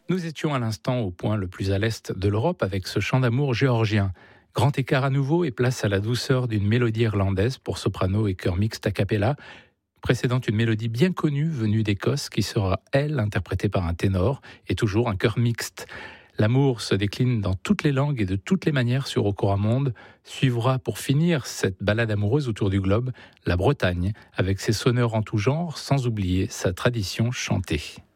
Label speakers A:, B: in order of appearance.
A: Nous étions à l'instant au point le plus à l'est de l'Europe avec ce chant d'amour géorgien. Grand écart à nouveau et place à la douceur d'une mélodie irlandaise pour soprano et chœur mixte a cappella, précédant une mélodie bien connue venue d'Écosse qui sera, elle, interprétée par un ténor et toujours un chœur mixte. L'amour se décline dans toutes les langues et de toutes les manières sur Okora Monde. Suivra pour finir cette balade amoureuse autour du globe, la Bretagne, avec ses sonneurs en tout genre, sans oublier sa tradition chantée.